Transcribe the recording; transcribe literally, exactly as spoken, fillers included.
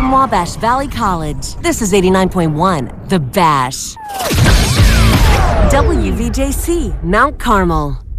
from Wabash Valley College. This is eighty-nine point one, The Bash. W V J C, Mount Carmel.